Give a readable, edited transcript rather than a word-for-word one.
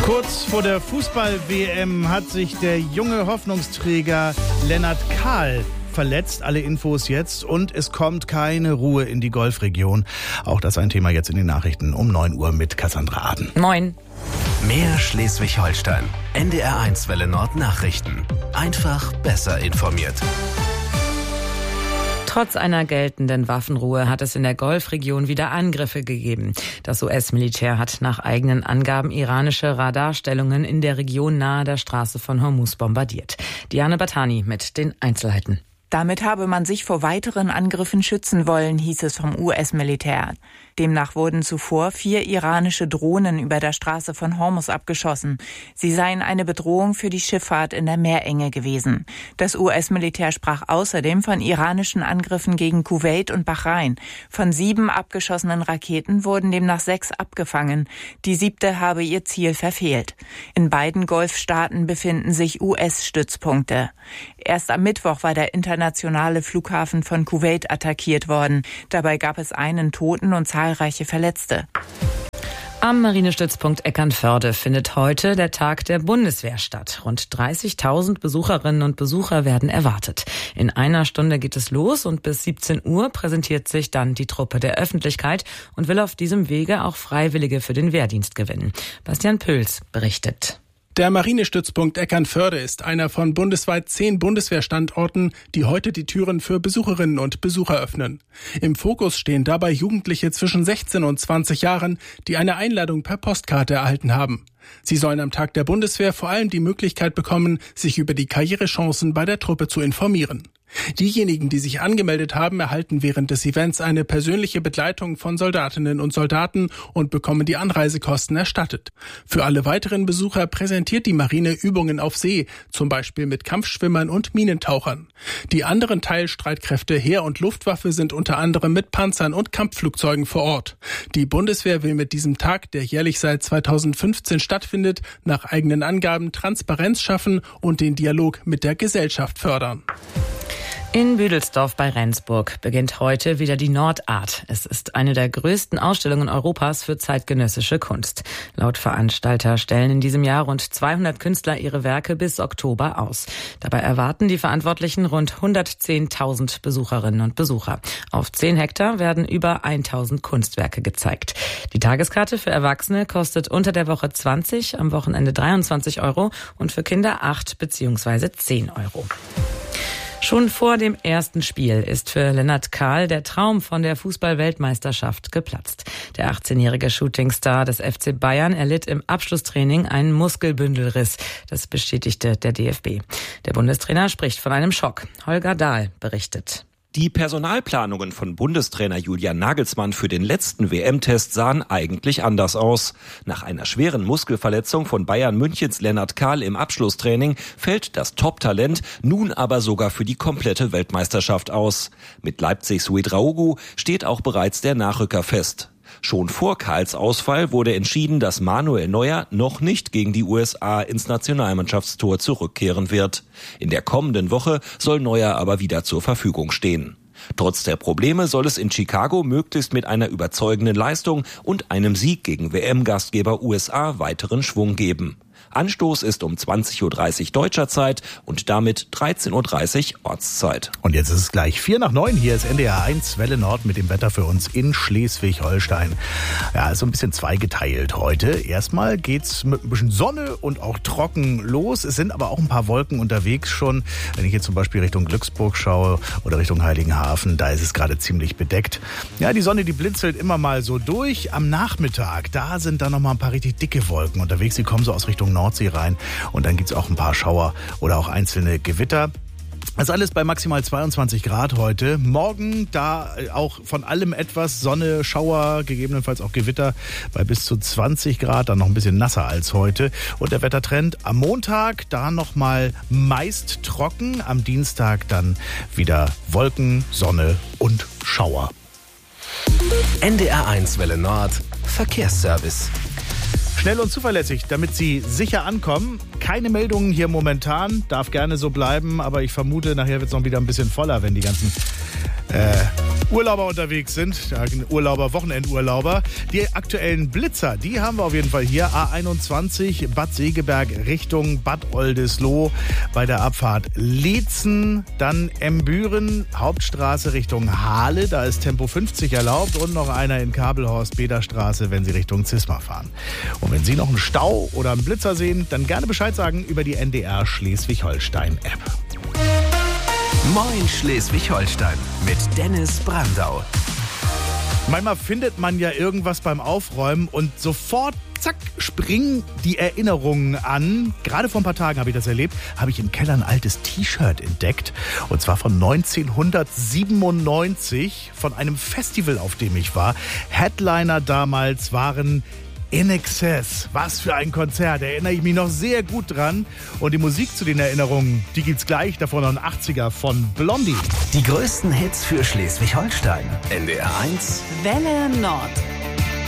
Kurz vor der Fußball-WM hat sich der junge Hoffnungsträger Lennart Kahl verletzt. Alle Infos jetzt. Und es kommt keine Ruhe in die Golfregion. Auch das ein Thema jetzt in den Nachrichten um 9 Uhr mit Cassandra Aden. Moin. Mehr Schleswig-Holstein. NDR1 Welle Nord Nachrichten. Einfach besser informiert. Trotz einer geltenden Waffenruhe hat es in der Golfregion wieder Angriffe gegeben. Das US-Militär hat nach eigenen Angaben iranische Radarstellungen in der Region nahe der Straße von Hormuz bombardiert. Diane Batani mit den Einzelheiten. Damit habe man sich vor weiteren Angriffen schützen wollen, hieß es vom US-Militär. Demnach wurden zuvor 4 iranische Drohnen über der Straße von Hormuz abgeschossen. Sie seien eine Bedrohung für die Schifffahrt in der Meerenge gewesen. Das US-Militär sprach außerdem von iranischen Angriffen gegen Kuwait und Bahrain. Von 7 abgeschossenen Raketen wurden demnach 6 abgefangen. Die 7. habe ihr Ziel verfehlt. In beiden Golfstaaten befinden sich US-Stützpunkte. Erst am Mittwoch war der internationale Flughafen von Kuwait attackiert worden. Dabei gab es einen Toten und zahlreiche Verletzte. Am Marinestützpunkt Eckernförde findet heute der Tag der Bundeswehr statt. Rund 30.000 Besucherinnen und Besucher werden erwartet. In einer Stunde geht es los und bis 17 Uhr präsentiert sich dann die Truppe der Öffentlichkeit und will auf diesem Wege auch Freiwillige für den Wehrdienst gewinnen. Bastian Püls berichtet. Der Marinestützpunkt Eckernförde ist einer von bundesweit 10 Bundeswehrstandorten, die heute die Türen für Besucherinnen und Besucher öffnen. Im Fokus stehen dabei Jugendliche zwischen 16 und 20 Jahren, die eine Einladung per Postkarte erhalten haben. Sie sollen am Tag der Bundeswehr vor allem die Möglichkeit bekommen, sich über die Karrierechancen bei der Truppe zu informieren. Diejenigen, die sich angemeldet haben, erhalten während des Events eine persönliche Begleitung von Soldatinnen und Soldaten und bekommen die Anreisekosten erstattet. Für alle weiteren Besucher präsentiert die Marine Übungen auf See, zum Beispiel mit Kampfschwimmern und Minentauchern. Die anderen Teilstreitkräfte Heer und Luftwaffe sind unter anderem mit Panzern und Kampfflugzeugen vor Ort. Die Bundeswehr will mit diesem Tag, der jährlich seit 2015 stattfindet, nach eigenen Angaben Transparenz schaffen und den Dialog mit der Gesellschaft fördern. In Büdelsdorf bei Rendsburg beginnt heute wieder die Nordart. Es ist eine der größten Ausstellungen Europas für zeitgenössische Kunst. Laut Veranstalter stellen in diesem Jahr rund 200 Künstler ihre Werke bis Oktober aus. Dabei erwarten die Verantwortlichen rund 110.000 Besucherinnen und Besucher. Auf 10 Hektar werden über 1.000 Kunstwerke gezeigt. Die Tageskarte für Erwachsene kostet unter der Woche 20, am Wochenende 23 € und für Kinder 8 bzw. 10 €. Schon vor dem ersten Spiel ist für Lennart Kahl der Traum von der Fußball-Weltmeisterschaft geplatzt. Der 18-jährige Shootingstar des FC Bayern erlitt im Abschlusstraining einen Muskelbündelriss. Das bestätigte der DFB. Der Bundestrainer spricht von einem Schock. Holger Dahl berichtet. Die Personalplanungen von Bundestrainer Julian Nagelsmann für den letzten WM-Test sahen eigentlich anders aus. Nach einer schweren Muskelverletzung von Bayern Münchens Lennart Kahl im Abschlusstraining fällt das Top-Talent nun aber sogar für die komplette Weltmeisterschaft aus. Mit Leipzigs Ouedraogo steht auch bereits der Nachrücker fest. Schon vor Kahls Ausfall wurde entschieden, dass Manuel Neuer noch nicht gegen die USA ins Nationalmannschaftstor zurückkehren wird. In der kommenden Woche soll Neuer aber wieder zur Verfügung stehen. Trotz der Probleme soll es in Chicago möglichst mit einer überzeugenden Leistung und einem Sieg gegen WM-Gastgeber USA weiteren Schwung geben. Anstoß ist um 20.30 Uhr deutscher Zeit und damit 13.30 Uhr Ortszeit. Und jetzt ist es gleich 8:45. Hier ist NDR1 Welle Nord mit dem Wetter für uns in Schleswig-Holstein. Ja, ist so ein bisschen zweigeteilt heute. Erstmal geht's mit ein bisschen Sonne und auch trocken los. Es sind aber auch ein paar Wolken unterwegs schon. Wenn ich jetzt zum Beispiel Richtung Glücksburg schaue oder Richtung Heiligenhafen, da ist es gerade ziemlich bedeckt. Ja, die Sonne, die blinzelt immer mal so durch. Am Nachmittag, da sind dann noch mal ein paar richtig dicke Wolken unterwegs. Die kommen so aus Richtung Nordsee rein und dann gibt's auch ein paar Schauer oder auch einzelne Gewitter. Das ist alles bei maximal 22 Grad heute. Morgen da auch von allem etwas Sonne, Schauer, gegebenenfalls auch Gewitter bei bis zu 20 Grad, dann noch ein bisschen nasser als heute. Und der Wettertrend am Montag da nochmal meist trocken, am Dienstag dann wieder Wolken, Sonne und Schauer. NDR1 Welle Nord Verkehrsservice. Schnell und zuverlässig, damit Sie sicher ankommen. Keine Meldungen hier momentan, darf gerne so bleiben, aber ich vermute, nachher wird es noch wieder ein bisschen voller, wenn die ganzen Urlauber unterwegs sind, Urlauber, Wochenendurlauber. Die aktuellen Blitzer, die haben wir auf jeden Fall hier. A21 Bad Segeberg Richtung Bad Oldesloe bei der Abfahrt Leetzen. Dann Embüren, Hauptstraße Richtung Hahle, da ist Tempo 50 erlaubt. Und noch einer in Kabelhorst, Bederstraße, wenn Sie Richtung Zisma fahren. Und wenn Sie noch einen Stau oder einen Blitzer sehen, dann gerne Bescheid sagen über die NDR Schleswig-Holstein-App. Moin Schleswig-Holstein mit Dennis Brandau. Manchmal findet man ja irgendwas beim Aufräumen und sofort, zack, springen die Erinnerungen an. Gerade vor ein paar Tagen habe ich das erlebt, habe ich im Keller ein altes T-Shirt entdeckt. Und zwar von 1997, von einem Festival, auf dem ich war. Headliner damals waren INXS. Was für ein Konzert, da erinnere ich mich noch sehr gut dran. Und die Musik zu den Erinnerungen, die gibt's gleich. Davor noch ein 80er von Blondie. Die größten Hits für Schleswig-Holstein. NDR 1 Welle Nord.